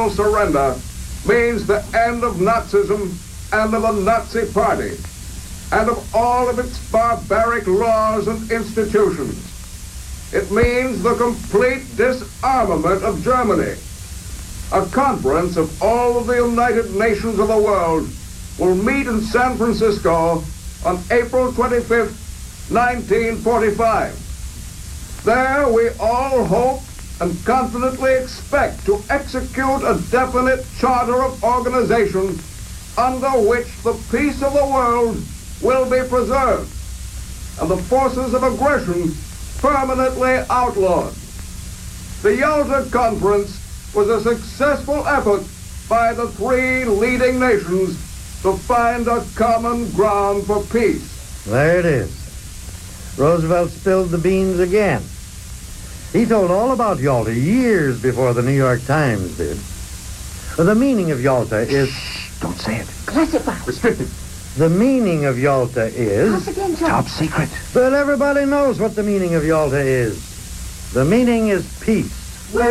final surrender means the end of Nazism and of the Nazi Party, and of all of its barbaric laws and institutions. It means the complete disarmament of Germany. A conference of all of the United Nations of the world will meet in San Francisco on April 25th, 1945. There we all hope and confidently expect to execute a definite charter of organization under which the peace of the world will be preserved and the forces of aggression permanently outlawed. The Yalta Conference was a successful effort by the three leading nations to find a common ground for peace. There it is. Roosevelt spilled the beans again. He told all about Yalta years before the New York Times did. The meaning of Yalta is... Shh, don't say it. Classified. Restricted. The meaning of Yalta is... Confidential. Top secret. But everybody knows what the meaning of Yalta is. The meaning is peace.